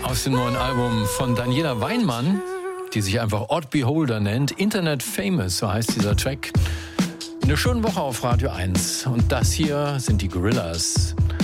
Aus dem neuen Album von Daniela Weinmann, die sich einfach Odd Beholder nennt. Internet Famous, so heißt dieser Track. Eine schöne Woche auf Radio 1. Und das hier sind die Gorillaz.